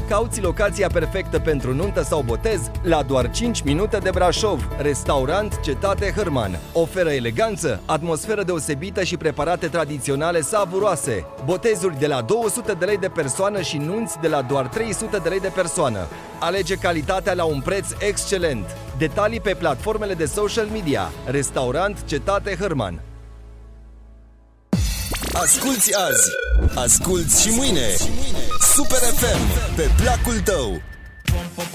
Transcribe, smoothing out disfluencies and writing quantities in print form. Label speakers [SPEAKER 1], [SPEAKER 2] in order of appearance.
[SPEAKER 1] Cauți locația perfectă pentru nuntă sau botez? La doar 5 minute de Brașov, restaurant Cetate Hârman. Oferă eleganță, atmosferă deosebită și preparate tradiționale savuroase. Botezuri de la 200 de lei de persoană și nunți de la doar 300 de lei de persoană. Alege calitatea la un preț excelent. Detalii pe platformele de social media. Restaurant Cetate Hârman.
[SPEAKER 2] Asculți azi, asculți și mâine. Super FM, pe placul tău.